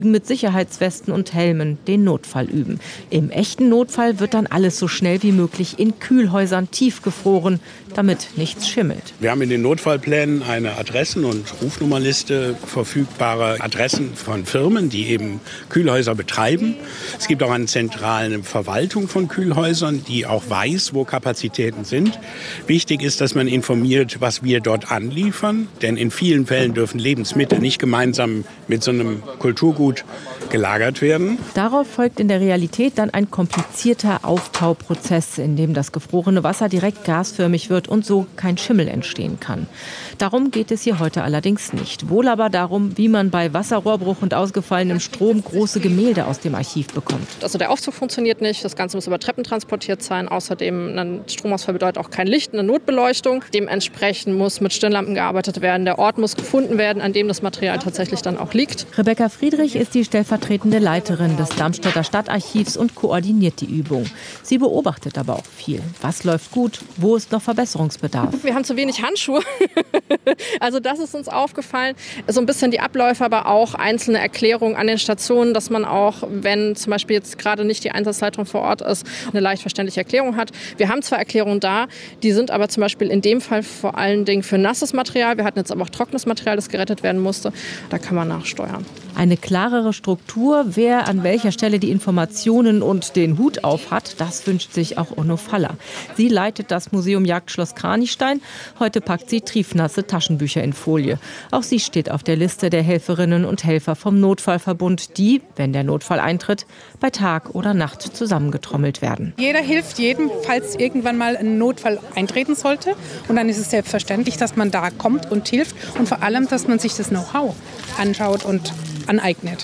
mit Sicherheitswesten und Helmen den Notfall üben. Im echten Notfall wird dann alles so schnell wie möglich in Kühlhäusern tiefgefroren, damit nichts schimmelt. Wir haben in den Notfallplänen eine Adressen- und Rufnummerliste verfügbare Adressen von Firmen, die eben Kühlhäuser betreiben. Es gibt auch eine zentrale Verwaltung von Kühlhäusern, die auch weiß, wo Kapazitäten sind. Wichtig ist, dass man informiert, was wir dort anliefern, denn in vielen Fällen dürfen Lebensmittel nicht gemeinsam mit so einem Kulturgut gelagert werden. Darauf folgt in der Realität dann ein komplizierter Auftauprozess, in dem das gefrorene Wasser direkt gasförmig wird und so kein Schimmel entstehen kann. Darum geht es hier heute allerdings nicht. Wohl aber darum, wie man bei Wasserrohrbruch und ausgefallenem Strom große Gemälde aus dem Archiv bekommt. Also der Aufzug funktioniert nicht, das Ganze muss über Treppen transportiert sein. Außerdem ein Stromausfall bedeutet auch kein Licht, eine Notbeleuchtung. Dementsprechend muss mit Stirnlampen gearbeitet werden. Der Ort muss gefunden werden, an dem das Material tatsächlich dann auch liegt. Rebecca Friedrich ist die stellvertretende Leiterin des Darmstädter Stadtarchivs und koordiniert die Übung. Sie beobachtet aber auch viel. Was läuft gut, wo ist noch Verbesserungsbedarf? Wir haben zu wenig Handschuhe. Also das ist uns aufgefallen. So ein bisschen die Abläufe, aber auch einzelne Erklärungen an den Stationen, dass man auch, wenn zum Beispiel jetzt gerade nicht die Einsatzleitung vor Ort ist, eine leicht verständliche Erklärung hat. Wir haben zwar Erklärungen da, die sind aber zum Beispiel in dem Fall vor allen Dingen für nasses Material. Wir hatten jetzt aber auch trockenes Material, das gerettet werden musste. Da kann man nachsteuern. Eine klarere Struktur, wer an welcher Stelle die Informationen und den Hut auf hat, das wünscht sich auch Onno Faller. Sie leitet das Museum Jagdschloss Kranichstein. Heute packt sie triefnasse Taschenbücher in Folie. Auch sie steht auf der Liste der Helferinnen und Helfer vom Notfallverbund, die, wenn der Notfall eintritt, bei Tag oder Nacht zusammengetrommelt werden. Jeder hilft jedem, falls irgendwann mal ein Notfall eintreten sollte. Und dann ist es selbstverständlich, dass man da kommt und hilft und vor allem, dass man sich das Know-how anschaut und aneignet.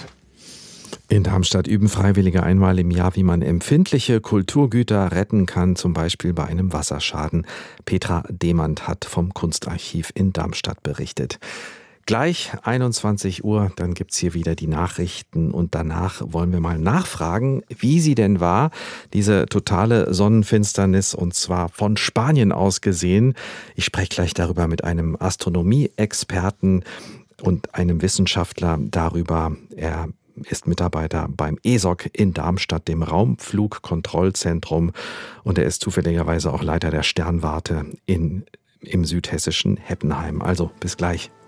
In Darmstadt üben Freiwillige einmal im Jahr, wie man empfindliche Kulturgüter retten kann, zum Beispiel bei einem Wasserschaden. Petra Demand hat vom Kunstarchiv in Darmstadt berichtet. Gleich 21 Uhr, dann gibt's hier wieder die Nachrichten und danach wollen wir mal nachfragen, wie sie denn war, diese totale Sonnenfinsternis, und zwar von Spanien aus gesehen. Ich spreche gleich darüber mit einem Astronomie-Experten und einem Wissenschaftler darüber. Er ist Mitarbeiter beim ESOC in Darmstadt, dem Raumflugkontrollzentrum, und er ist zufälligerweise auch Leiter der Sternwarte im südhessischen Heppenheim. Also bis gleich.